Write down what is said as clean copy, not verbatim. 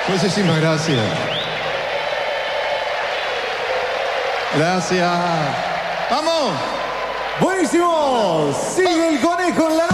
Muchísimas gracias. Gracias. ¡Vamos! Buenísimo. Sigue el conejo en la